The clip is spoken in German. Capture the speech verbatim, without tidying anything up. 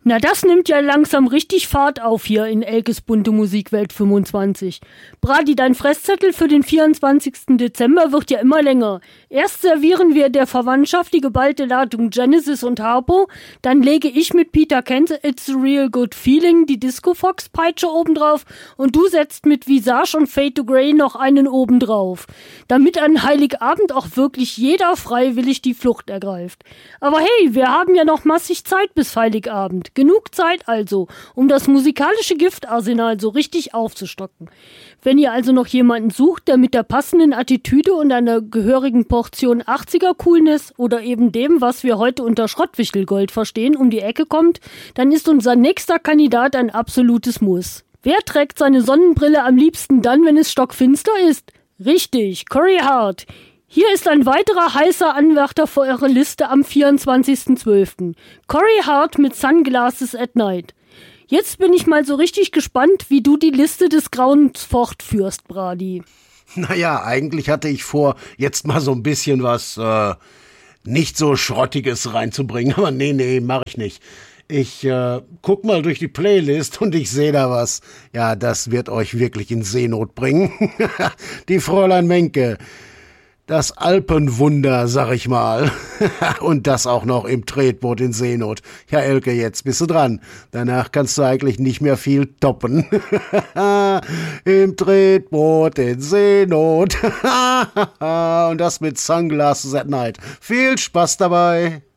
Na, das nimmt ja langsam richtig Fahrt auf hier in Elkes bunte Musikwelt fünfundzwanzig. Brady, dein Fresszettel für den vierundzwanzigsten Dezember wird ja immer länger. Erst servieren wir der Verwandtschaft die geballte Ladung Genesis und Harpo, dann lege ich mit Peter Kent It's a Real Good Feeling die Disco-Fox-Peitsche obendrauf und du setzt mit Visage und Fade to Grey noch einen obendrauf. Damit an Heiligabend auch wirklich jeder freiwillig die Flucht ergreift. Aber hey, wir haben ja noch massig Zeit bis Heiligabend. Genug Zeit also, um das musikalische Giftarsenal so richtig aufzustocken. Wenn ihr also noch jemanden sucht, der mit der passenden Attitüde und einer gehörigen Portion achtziger-Coolness oder eben dem, was wir heute unter Schrottwichtelgold verstehen, um die Ecke kommt, dann ist unser nächster Kandidat ein absolutes Muss. Wer trägt seine Sonnenbrille am liebsten dann, wenn es stockfinster ist? Richtig, Corey Hart. Hier ist ein weiterer heißer Anwärter für eure Liste am vierundzwanzigsten zwölften Corey Hart mit Sunglasses at Night. Jetzt bin ich mal so richtig gespannt, wie du die Liste des Grauens fortführst, Brady. Naja, eigentlich hatte ich vor, jetzt mal so ein bisschen was äh, nicht so Schrottiges reinzubringen, aber nee, nee, mach ich nicht. Ich äh, guck mal durch die Playlist und ich sehe da was. Ja, das wird euch wirklich in Seenot bringen. Die Fräulein Menke. Das Alpenwunder, sag ich mal. Und das auch noch im Tretboot in Seenot. Ja, Elke, jetzt bist du dran. Danach kannst du eigentlich nicht mehr viel toppen. Im Tretboot in Seenot. Und das mit Sunglasses at Night. Viel Spaß dabei.